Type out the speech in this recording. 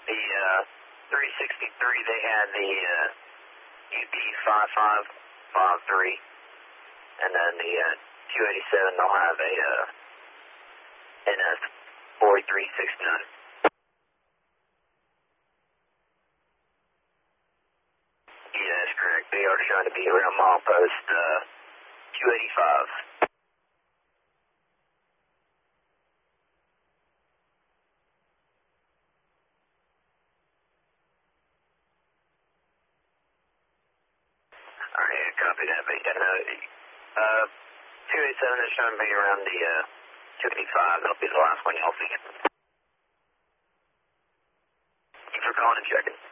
The 363, they had the UP5553, and then the 287, they'll have a NS 4369. Yeah, that's correct. They are trying to be around milepost 285. Alright, copy that. 287 is trying to be around the 285. That'll be the last one y'all see. Thanks for calling and checking.